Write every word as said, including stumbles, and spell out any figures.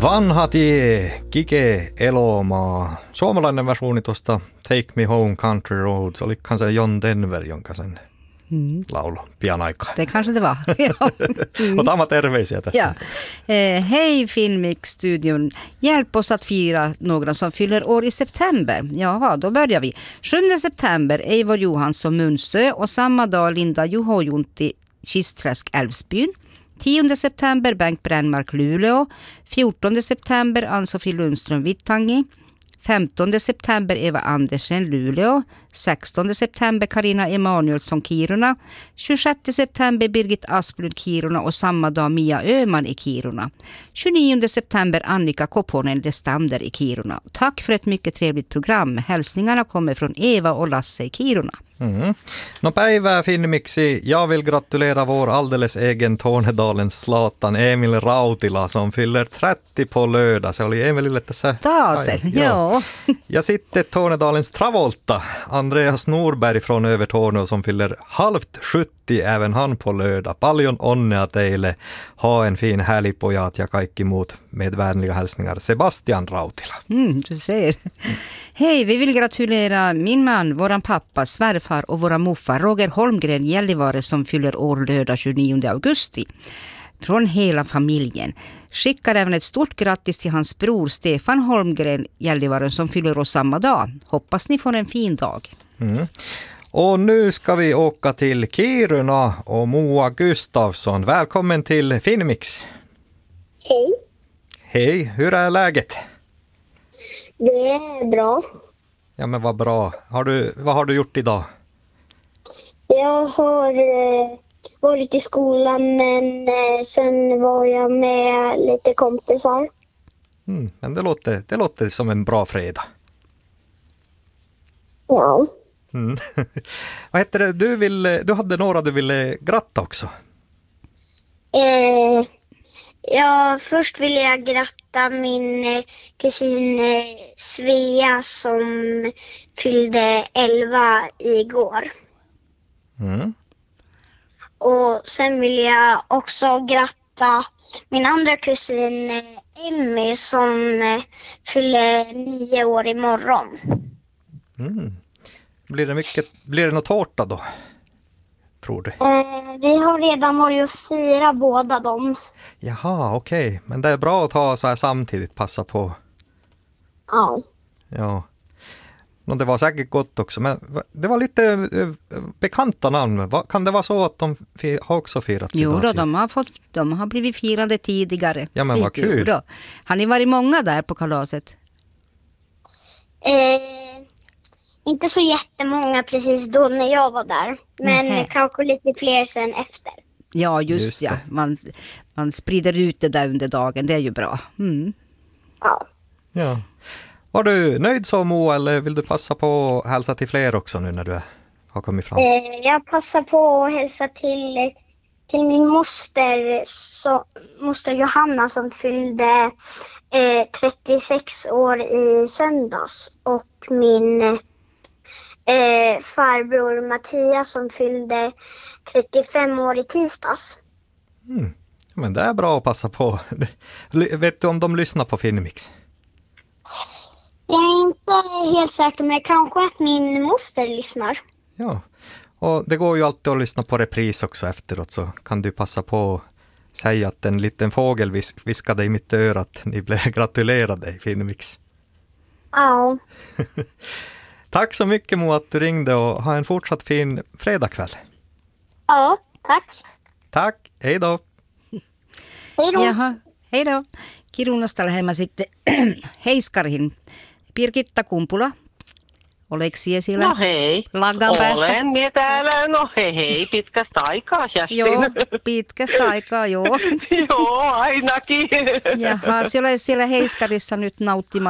Vanha tie, Kike Elomaa. Suomalainen versiooni tuosta Take Me Home Country Roads. Olikohan se John Denver, jonka sen mm. laulu pian aikaa? Det kanske det var. mm. Otamme terveisiä tässä. Ja. Eh, hej Filmix-studion. Hjälp oss att fira några som fyller år i september. Jaha, då börjar vi. sjunde september Eivor Johansson Munsö och samma dag Linda Juhojunti Kisträsk Älvsbyn. tionde september Bengt Brännmark Luleå. fjortonde september Ann-Sofie Lundström Vittangi. femtonde september Eva Andersen Luleå. sextonde september Karina Emanuelsson Kiruna. tjugosjätte september Birgit Asplund Kiruna och samma dag Mia Öman i Kiruna. tjugonionde september Annika Koponen Lestander i Kiruna. Tack för ett mycket trevligt program. Hälsningarna kommer från Eva och Lasse i Kiruna. Mm. No päivää Finnmixi. Jag vill gratulera vår alldeles egen Tornedalens Zlatan Emil Rautila som fyller trettio på lördag. Se oli Emilille tässä. Taasen, joo. Ja sitten Tornedalens Travolta Andreas Norberg från Övertorneå som fyller halvt sjuttio även han på lördag. Paljon onnea teille. Ha en fin helgpojat ja kaikki muut med vänliga hälsningar. Sebastian Rautila. Mm, du ser. Hej, vi vill gratulera min man, våran pappa, svärfar och våra moffar Roger Holmgren Gällivare som fyller år lördag tjugonionde augusti. Från hela familjen. Skickar även ett stort grattis till hans bror Stefan Holmgren Gällivare som fyller år samma dag. Hoppas ni får en fin dag. Mm. Och nu ska vi åka till Kiruna och Moa Gustafsson. Välkommen till Finnmix. Hej. Hej, hur är läget? Det är bra. Ja, men vad bra. Har du, vad har du gjort idag? Jag har eh, varit i skolan, men eh, sen var jag med lite kompisar. Mm, men det låter, det låter som en bra fredag. Ja. Mm. Vad heter det? Du, vill, du hade några du ville gratta också. Eh, ja, först vill jag gratta min eh, kusin eh, Svea som fyllde elva igår. Mm. Och sen vill jag också gratta min andra kusin eh, Emmy som eh, fyller nio år imorgon. Mm. Blir det mycket, blir det något tårta då? Tror du? Eh, vi har redan varit och fira båda dem. Jaha, okej. Okay. Men det är bra att ta så här samtidigt, passa på. Ja. Ja. Och det var säkert gott också, men det var lite uh, bekanta namn. Kan det vara så att de har också firat? Jo då, de har, fått, de har blivit firade tidigare. Ja, men vad kul. Då. Har ni varit många där på kalaset? Eh, inte så jättemånga precis då när jag var där. Men Nähe. kanske lite fler sen efter. Ja, just, Just ja. Man, man sprider ut det där under dagen, det är ju bra. Mm. Ja. Ja. Var du nöjd så, Moa, eller vill du passa på att hälsa till fler också nu när du har kommit fram? Eh, jag passar på att hälsa till, till min moster, så, moster Johanna som fyllde eh, trettiosex år i söndags. Och min eh, farbror Mattias som fyllde trettiofem år i tisdags. Mm. Men det är bra att passa på. Vet du om de lyssnar på Finnmix? Jag är inte helt säker, men kanske att min moster lyssnar. Ja, och det går ju alltid att lyssna på repris också efteråt, så kan du passa på att säga att en liten fågel vis- viskade i mitt öra att ni blev gratulerade i Finnmix. Ja. Tack så mycket, Moa, att du ringde, och ha en fortsatt fin fredagkväll. Ja, tack. Tack, hej då. Hej då. Jaha, hej då. Kirunasta lähemmä sitten Heiskarhin. Birgitta Kumpula. Oliko siellä siellä? No hei, Langan päässä? olen minä täällä. No hei, hei, pitkästä aikaa, Kerstin. Joo, pitkästä aikaa, joo. Joo, ainakin. Jaha, siellä siellä Heiskarissa nyt nauttimassa